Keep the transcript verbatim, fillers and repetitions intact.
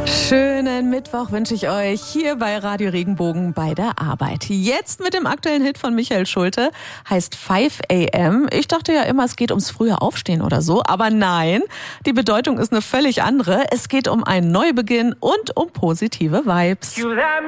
Schönen Mittwoch wünsche ich euch hier bei Radio Regenbogen bei der Arbeit. Jetzt mit dem aktuellen Hit von Michael Schulte, heißt five a m. Ich dachte ja immer, es geht ums frühe Aufstehen oder so, aber nein, die Bedeutung ist eine völlig andere. Es geht um einen Neubeginn und um positive Vibes.